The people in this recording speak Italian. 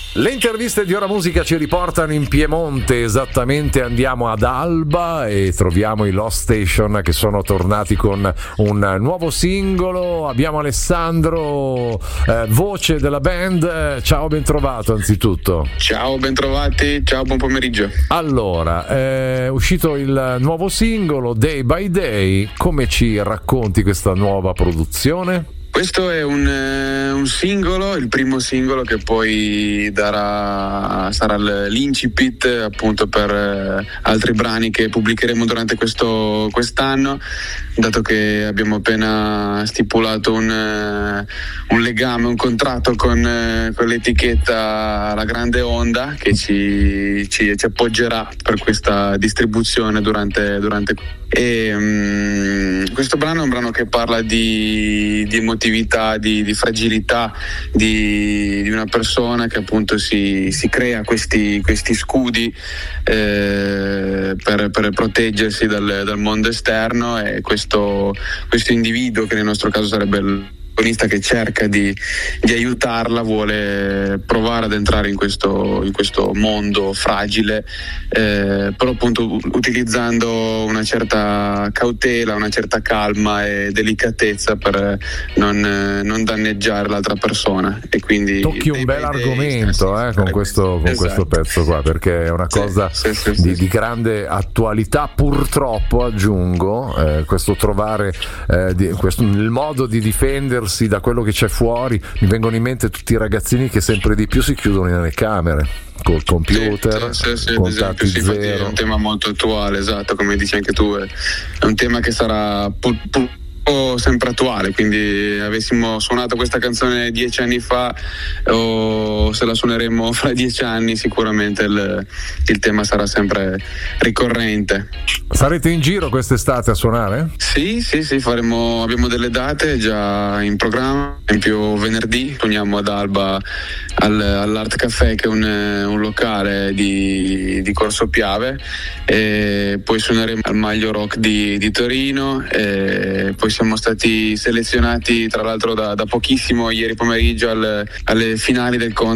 Le interviste di Ora Musica ci riportano in Piemonte, esattamente andiamo ad Alba e troviamo i Lost Station che sono tornati con un nuovo singolo. Abbiamo Alessandro, voce della band. Ciao, ben trovato anzitutto. Ciao, ben trovati, ciao, buon pomeriggio. Allora, è uscito il nuovo singolo Day by Day, come ci racconti questa nuova produzione? Questo è un singolo, il primo singolo che poi sarà l'incipit appunto per altri brani che pubblicheremo durante quest'anno, dato che abbiamo appena stipulato un legame, un contratto con l'etichetta La Grande Onda che ci appoggerà per questa distribuzione durante questo brano è un brano che parla di emotività, di fragilità di una persona che appunto si crea questi scudi per proteggersi dal mondo esterno, e questo individuo, che nel nostro caso sarebbe il protagonista che cerca di aiutarla, vuole provare ad entrare in questo mondo fragile, però appunto utilizzando una certa cautela, una certa calma e delicatezza per non danneggiare l'altra persona. E quindi tocchi un bel argomento con questo pezzo qua, perché è una cosa di grande attualità, purtroppo aggiungo, questo trovare il modo di difendersi da quello che c'è fuori. Mi vengono in mente tutti i ragazzini che sempre di più si chiudono nelle camere col computer, contatti zero. È un tema molto attuale, esatto, come dici anche tu, è un tema che sarà sempre attuale, quindi avessimo suonato questa canzone 10 anni fa o se la suoneremo fra 10 anni, sicuramente il tema sarà sempre ricorrente. Sarete in giro quest'estate a suonare? Sì, abbiamo delle date già in programma. In più venerdì suoniamo ad Alba all'Art Café, che è un locale di Corso Piave, e poi suoneremo al Maglio Rock di Torino, e poi siamo stati selezionati tra l'altro da pochissimo, ieri pomeriggio, alle finali del